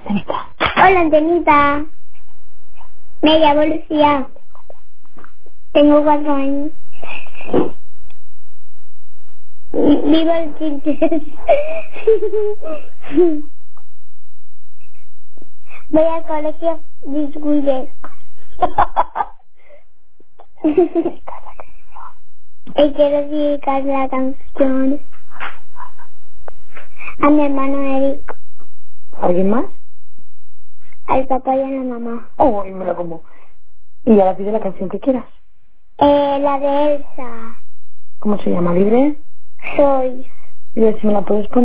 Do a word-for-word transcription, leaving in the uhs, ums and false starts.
Antenita. Hola, Antenita. Me llamo Lucía. Tengo cuatro años. Vivo en Quintes. Voy al colegio Disguller. Y quiero dedicar la canción a mi hermano Eric, ¿Alguien más? al papá y a la mamá. Oh, y me la como. Y ahora pide la canción que quieras. Eh, la de Elsa. ¿Cómo se llama? ¿Libre? Soy. Y a ver si me la puedes poner.